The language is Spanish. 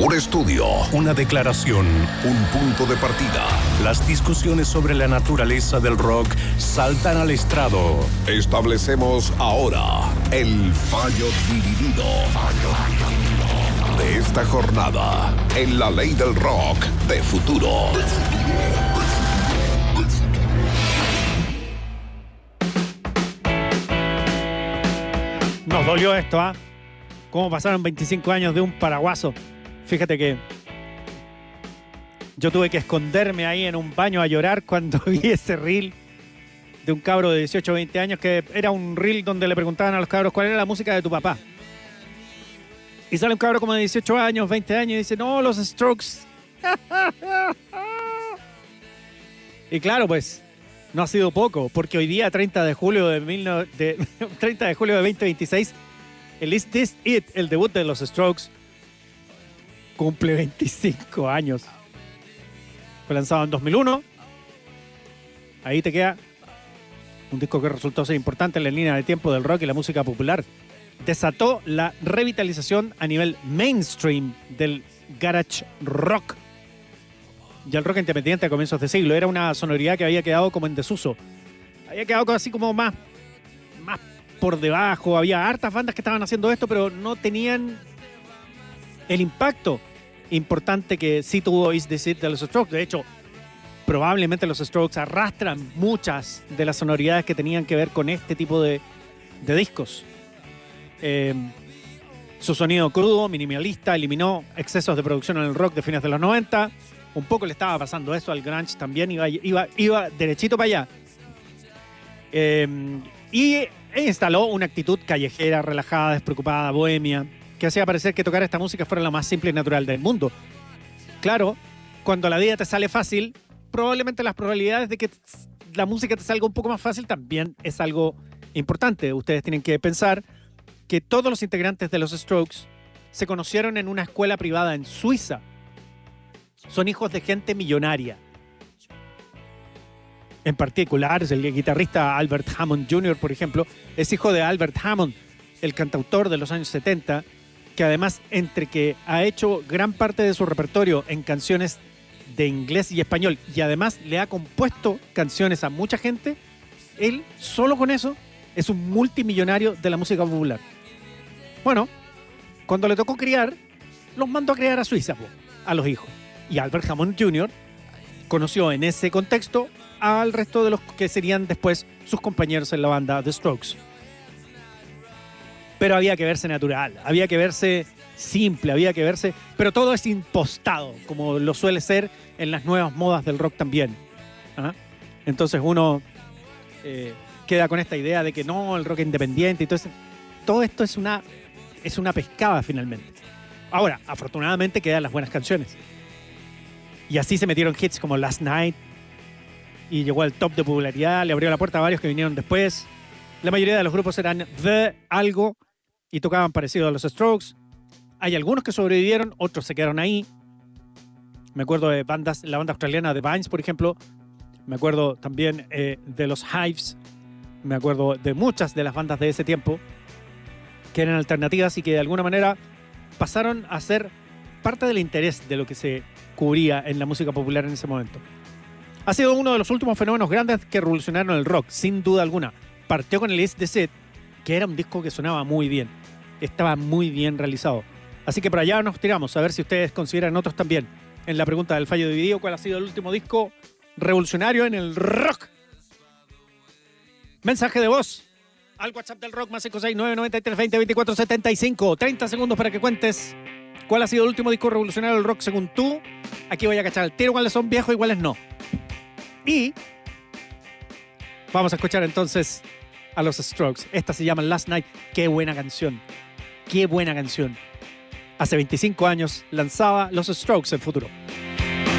Un estudio, una declaración, un punto de partida. Las discusiones sobre la naturaleza del rock saltan al estrado. Establecemos ahora el fallo dividido de esta jornada en la ley del rock de futuro. Nos dolió esto, ¿ah? Cómo pasaron 25 años de un paraguaso. Fíjate que yo tuve que esconderme ahí en un baño a llorar cuando vi ese reel de un cabro de 18 o 20 años, que era un reel donde le preguntaban a los cabros cuál era la música de tu papá. Y sale un cabro como de 18 años, 20 años y dice, no, los Strokes. Y claro, pues, no ha sido poco, porque hoy día, 30 de julio de 2026, el Is This It, el debut de los Strokes, cumple 25 años. Fue lanzado en 2001. Ahí te queda un disco que resultó ser importante en la línea de tiempo del rock y la música popular. Desató la revitalización a nivel mainstream del garage rock y el rock independiente a comienzos de siglo. Era una sonoridad que había quedado como en desuso. Había quedado así como más por debajo. Había hartas bandas que estaban haciendo esto, pero no tenían el impacto importante que sí tuvo Is This It de los Strokes. De hecho, probablemente los Strokes arrastran muchas de las sonoridades que tenían que ver con este tipo de discos. Su sonido crudo, minimalista, eliminó excesos de producción en el rock de fines de los 90. Un poco le estaba pasando eso al grunge también, iba derechito para allá. Y instaló una actitud callejera, relajada, despreocupada, bohemia, que hacía parecer que tocar esta música fuera la más simple y natural del mundo. Claro, cuando la vida te sale fácil, probablemente las probabilidades de que la música te salga un poco más fácil también es algo importante. Ustedes tienen que pensar que todos los integrantes de los Strokes se conocieron en una escuela privada en Suiza. Son hijos de gente millonaria. En particular, el guitarrista Albert Hammond Jr., por ejemplo, es hijo de Albert Hammond, el cantautor de los años 70, que además, entre que ha hecho gran parte de su repertorio en canciones de inglés y español, y además le ha compuesto canciones a mucha gente, él, solo con eso, es un multimillonario de la música popular. Bueno, cuando le tocó criar, los mandó a criar a Suiza, a los hijos. Y Albert Hammond Jr. conoció en ese contexto al resto de los que serían después sus compañeros en la banda The Strokes. Pero había que verse natural, había que verse simple, había que verse... Pero todo es impostado, como lo suele ser en las nuevas modas del rock también. ¿Ah? Entonces uno queda con esta idea de que no, el rock independiente y todo esto es una pescada finalmente. Ahora, afortunadamente quedan las buenas canciones. Y así se metieron hits como Last Night y llegó al top de popularidad, le abrió la puerta a varios que vinieron después. La mayoría de los grupos eran The algo y tocaban parecido a los Strokes. Hay algunos que sobrevivieron, otros se quedaron ahí. Me acuerdo de bandas, la banda australiana The Vines, por ejemplo. Me acuerdo también de los Hives. Me acuerdo de muchas de las bandas de ese tiempo que eran alternativas y que de alguna manera pasaron a ser parte del interés de lo que se cubría en la música popular en ese momento. Ha sido uno de los últimos fenómenos grandes que revolucionaron el rock, sin duda alguna. Partió con el Is This It, que era un disco que sonaba muy bien. Estaba muy bien realizado. Así que por allá nos tiramos, a ver si ustedes consideran otros también. En la pregunta del fallo dividido, ¿cuál ha sido el último disco revolucionario en el rock? Mensaje de voz al WhatsApp del rock, más 569-9320-2475. 30 segundos para que cuentes cuál ha sido el último disco revolucionario del rock según tú. Aquí voy a cachar al tiro cuáles son viejos y cuáles no. Y vamos a escuchar entonces a los Strokes. Esta se llama Last Night. Qué buena canción. Qué buena canción. Hace 25 años lanzaba los Strokes en futuro.